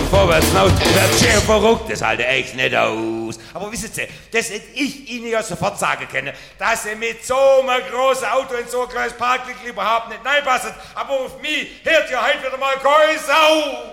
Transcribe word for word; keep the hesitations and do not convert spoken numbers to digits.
und vorwärts hinaus. Wird schön verrückt, das halte echt nicht aus. Aber wissen Sie, das hätte ich Ihnen ja sofort sagen können, dass Sie mit so einem großen Auto in so ein kleines Parklick überhaupt nicht reinpassen. Aber auf mich hört ja heute wieder mal kein Sau.